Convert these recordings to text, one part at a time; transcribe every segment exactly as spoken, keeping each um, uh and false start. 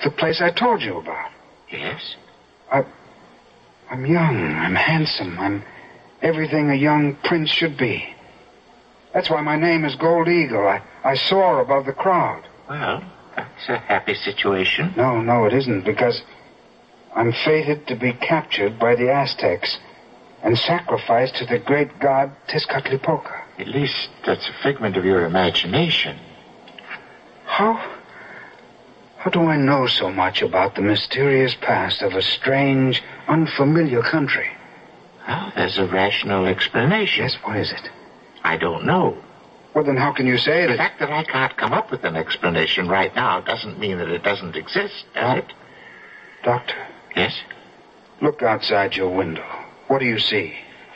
the place I told you about. Yes? I, I'm young. I'm handsome. I'm everything a young prince should be. That's why my name is Gold Eagle. I, I soar above the crowd. Well, that's a happy situation. No, no, it isn't, because I'm fated to be captured by the Aztecs and sacrificed to the great god Tezcatlipoca. At least that's a figment of your imagination. How... How do I know so much about the mysterious past of a strange, unfamiliar country? Well, there's a rational explanation. Yes, what is it? I don't know. Well, then how can you say The that... fact that I can't come up with an explanation right now doesn't mean that it doesn't exist, does Well, it? Doctor, Yes? look outside your window. What do you see?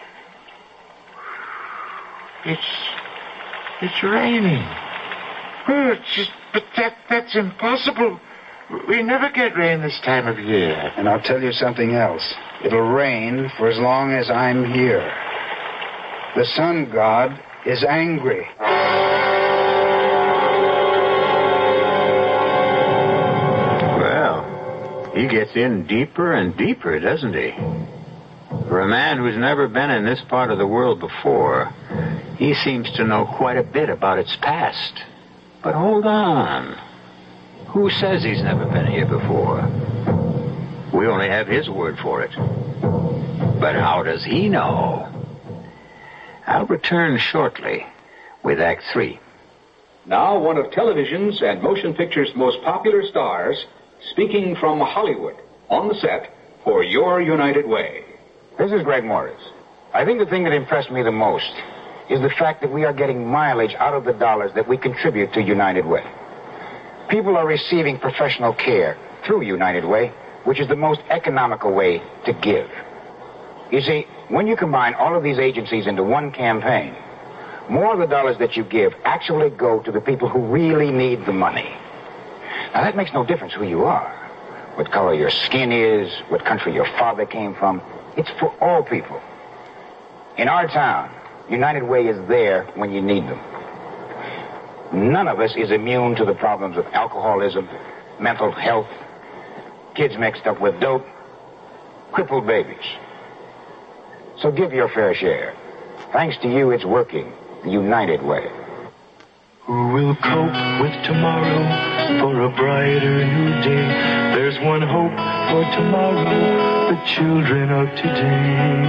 It's... it's raining. Oh, it's just... But that, that's impossible. We never get rain this time of year. And I'll tell you something else. It'll rain for as long as I'm here. The sun god is angry. Well, he gets in deeper and deeper, doesn't he? For a man who's never been in this part of the world before, he seems to know quite a bit about its past. But hold on. Who says he's never been here before? We only have his word for it. But how does he know? I'll return shortly with Act Three. Now, one of television's and motion pictures' most popular stars, speaking from Hollywood, on the set for Your United Way. This is Greg Morris. I think the thing that impressed me the most is the fact that we are getting mileage out of the dollars that we contribute to United Way. People are receiving professional care through United Way, which is the most economical way to give. You see, when you combine all of these agencies into one campaign, more of the dollars that you give actually go to the people who really need the money. Now, that makes no difference who you are, what color your skin is, what country your father came from. It's for all people. In our town, United Way is there when you need them. None of us is immune to the problems of alcoholism, mental health, kids mixed up with dope, crippled babies. So give your fair share. Thanks to you, it's working the United Way. Who will cope with tomorrow for a brighter new day? There's one hope for tomorrow, the children of today.